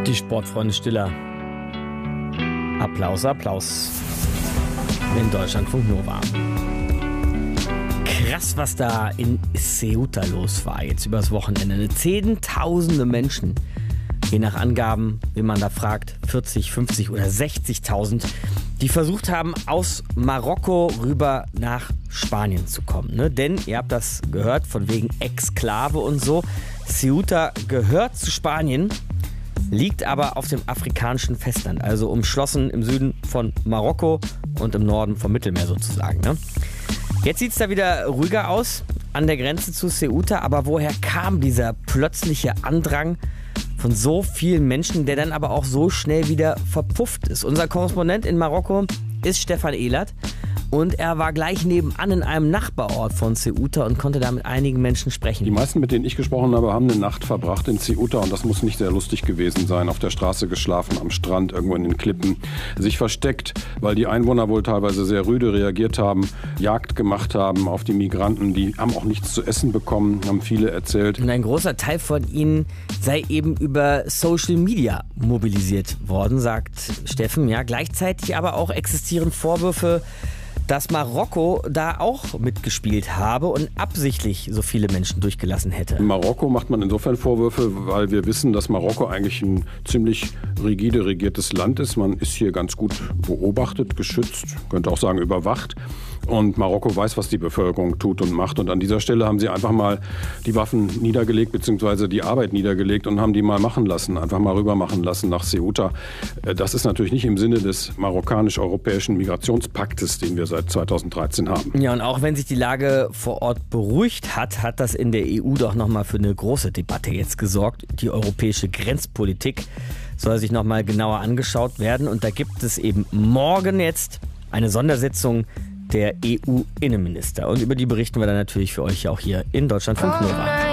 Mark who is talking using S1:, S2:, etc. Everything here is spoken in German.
S1: Die Sportfreunde Stiller. Applaus, Applaus. In Deutschlandfunk Nova. Krass, was da in Ceuta los war jetzt übers Wochenende. Zehntausende Menschen, je nach Angaben, wie man da fragt, 40, 50 oder 60.000, die versucht haben, aus Marokko rüber nach Spanien zu kommen. Ne? Denn, ihr habt das gehört, von wegen Exklave und so, Ceuta gehört zu Spanien, liegt aber auf dem afrikanischen Festland, also umschlossen im Süden von Marokko und im Norden vom Mittelmeer sozusagen. Ne? Jetzt sieht es da wieder ruhiger aus an der Grenze zu Ceuta, aber woher kam dieser plötzliche Andrang von so vielen Menschen, der dann aber auch so schnell wieder verpufft ist? Unser Korrespondent in Marokko ist Stefan Ehlert. Und er war gleich nebenan in einem Nachbarort von Ceuta und konnte da mit einigen Menschen sprechen.
S2: Die meisten, mit denen ich gesprochen habe, haben eine Nacht verbracht in Ceuta und das muss nicht sehr lustig gewesen sein. Auf der Straße geschlafen, am Strand, irgendwo in den Klippen, sich versteckt, weil die Einwohner wohl teilweise sehr rüde reagiert haben, Jagd gemacht haben auf die Migranten. Die haben auch nichts zu essen bekommen, haben viele erzählt.
S1: Und ein großer Teil von ihnen sei eben über Social Media mobilisiert worden, sagt Steffen. Ja, gleichzeitig aber auch existieren Vorwürfe, dass Marokko da auch mitgespielt habe und absichtlich so viele Menschen durchgelassen hätte.
S2: In Marokko macht man insofern Vorwürfe, weil wir wissen, dass Marokko eigentlich ein ziemlich rigide regiertes Land ist. Man ist hier ganz gut beobachtet, geschützt, könnte auch sagen überwacht. Und Marokko weiß, was die Bevölkerung tut und macht. Und an dieser Stelle haben sie einfach mal die Waffen niedergelegt, beziehungsweise die Arbeit niedergelegt und haben die mal machen lassen, einfach mal rüber machen lassen nach Ceuta. Das ist natürlich nicht im Sinne des marokkanisch-europäischen Migrationspaktes, den wir seit 2013 haben.
S1: Ja, und auch wenn sich die Lage vor Ort beruhigt hat, hat das in der EU doch nochmal für eine große Debatte jetzt gesorgt. Die europäische Grenzpolitik soll sich nochmal genauer angeschaut werden. Und da gibt es eben morgen jetzt eine Sondersitzung der EU-Innenminister. Und über die berichten wir dann natürlich für euch auch hier in Deutschlandfunk Nova.